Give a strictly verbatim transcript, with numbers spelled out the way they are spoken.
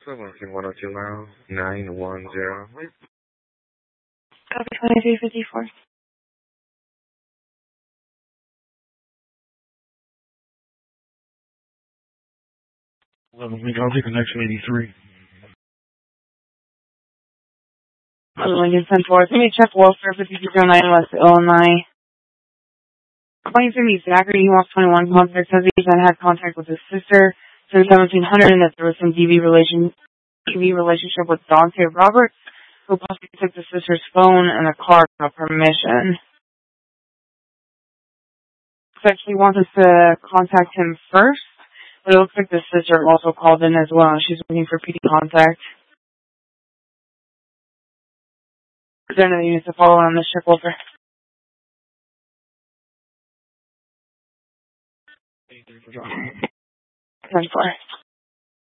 Philadelphia one oh two mile, nine one zero. Copy twenty-three fifty-four. eleven Lincoln, connection eighty-three. Lincoln ten four. Let me check Wolfer fifty-two oh nine West Illinois. According to me, Zachary, he wants twenty-one contact, says he then had contact with his sister since seventeen hundred and that there was some D V relation, D V relationship with Dante Roberts, who possibly took the sister's phone and a card without permission. Said she wants us to contact him first, but it looks like the sister also called in as well. She's looking for P D contact. Is there anything you need to follow on this check, Wolfer? ten four.